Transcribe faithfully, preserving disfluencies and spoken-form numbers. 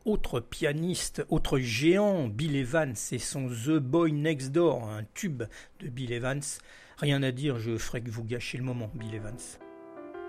autre pianiste, autre géant, Bill Evans et son The Boy Next Door, un tube de Bill Evans. Rien à dire, je ferai que vous gâcher le moment, Bill Evans.